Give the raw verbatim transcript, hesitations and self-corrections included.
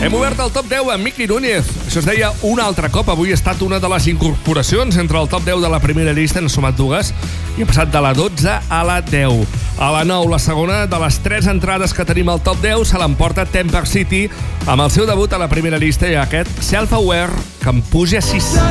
Hem obert el top deu amb Miki Núñez. Això es deia un altre cop. Avui ha estat una de les incorporacions entre el top deu de la primera llista. N'ha sumat dues i hem passat de la dotze a la deu. A la nou, la segona de les tres entrades que tenim al top deu se l'emporta Temper City amb el seu debut a la primera llista i aquest Self Aware, que en puja sis.